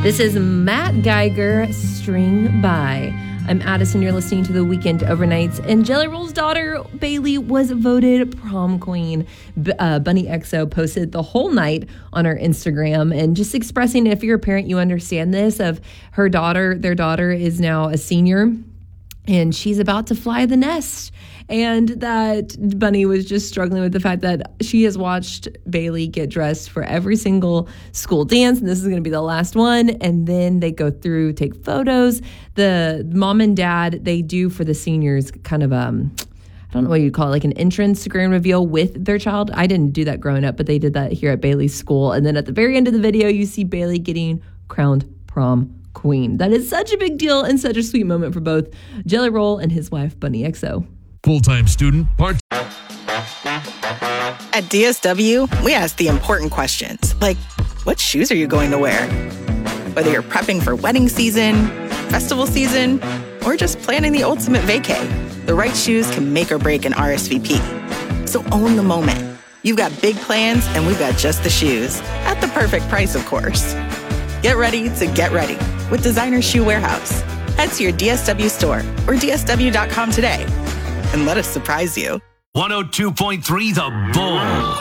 This is Matt Geiger, String By. I'm Addison. You're listening to The Weekend Overnights. And Jelly Roll's daughter, Bailey, was voted prom queen. Bunny XO posted the whole night on her Instagram and just expressing, if you're a parent, you understand this, of her daughter. Their daughter is now a senior, and she's about to fly the nest. And that Bunny was just struggling with the fact that she has watched Bailey get dressed for every single school dance, and this is going to be the last one. And then they go through, take photos. The mom and dad, they do for the seniors kind of, I don't know what you'd call it, like an entrance grand reveal with their child. I didn't do that growing up, but they did that here at Bailey's school. And then at the very end of the video, you see Bailey getting crowned prom queen. That is such a big deal and such a sweet moment for both Jelly Roll and his wife, Bunny XO. Full-time student, part. At DSW, we ask the important questions, like, what shoes are you going to wear? Whether you're prepping for wedding season, festival season, or just planning the ultimate vacay, the right shoes can make or break an RSVP. So own the moment. You've got big plans, and we've got just the shoes. At the perfect price, of course. Get ready to get ready with Designer Shoe Warehouse. Head to your DSW store or DSW.com today. And let us surprise you. 102.3 The Bull.